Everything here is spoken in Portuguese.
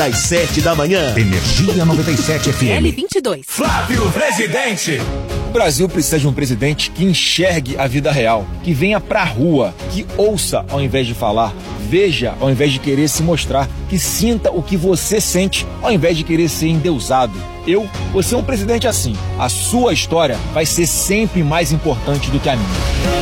às 7 da manhã. Energia 97 FM. L22. Flávio Presidente. O Brasil precisa de um presidente que enxergue a vida real, que venha pra rua, que ouça ao invés de falar, veja ao invés de querer se mostrar, que sinta o que você sente ao invés de querer ser endeusado. Eu vou ser um presidente assim. A sua história vai ser sempre mais importante do que a minha.